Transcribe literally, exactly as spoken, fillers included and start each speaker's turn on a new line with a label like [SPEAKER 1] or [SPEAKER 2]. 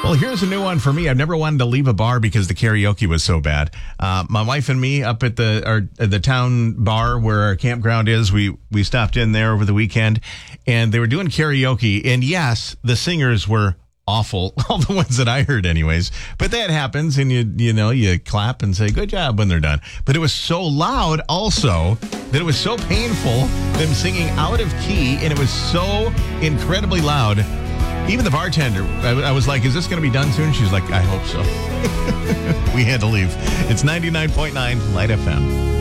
[SPEAKER 1] Well, here's a new one for me. I've never wanted to leave a bar because the karaoke was so bad. Uh, my wife and me up at the our, at the town bar where our campground is, we, we stopped in there over the weekend, and they were doing karaoke. And yes, the singers were awful, all the ones that I heard anyways. But that happens, and you you know, you clap and say, good job when they're done. But it was so loud also that it was so painful, them singing out of key, and it was so incredibly loud. Even the bartender, I, I was like, is this going to be done soon? She's like, I hope so. We had to leave. It's ninety-nine point nine Light F M.